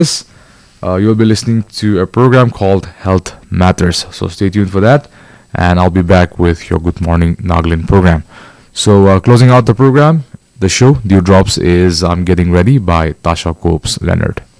this, you'll be listening to a program called Health Matters. So stay tuned for that, and I'll be back with your Good Morning Nagaland program. So, closing out the program, the show, Dewdrops, is I'm Getting Ready by Tasha Copes Leonard.